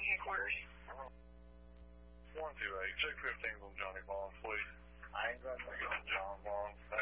headquarters. 128, check 15's on Johnny Bond, please. I ain't gonna John Bond.